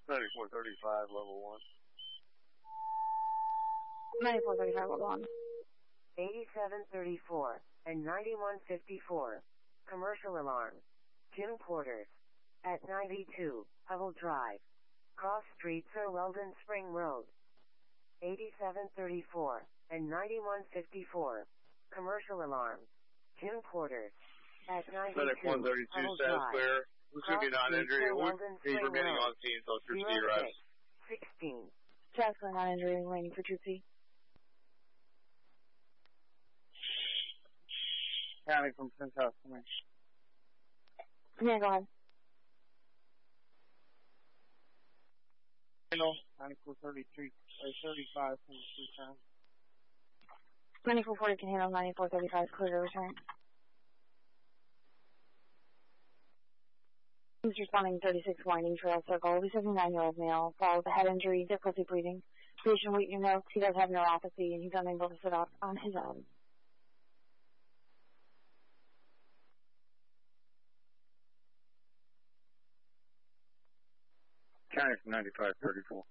9435, level 1. 9435, level 1. 8734 and 9154. Commercial alarm. Jim Porters. At 92, Hubble Drive. Cross Street, Sir Weldon Spring Road. 8734 and 9154. Commercial alarm. Jim Porters. At 92, Medic 132 Hubble says Drive. clear. This could be non-injury. He's remaining on scene until Troop C arrives. 16. Jasper, non-injury, waiting for Troop C. County from Prince House, come in. Yeah, go ahead. 9433, 35 from the 3 times. 9440 can handle 9435, clear to return. He's responding 36 Winding Trail Circle. The 79-year-old male followed the head injury, difficulty breathing. Patient weight your notes. He does have neuropathy and he's unable to sit up on his own. County from 9534.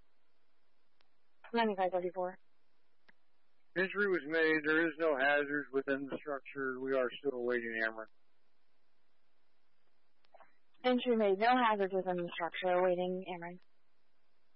9534. Injury was made. There is no hazards within the structure. We are still awaiting Ameren. Entry made, no hazards within the structure, awaiting Ameren.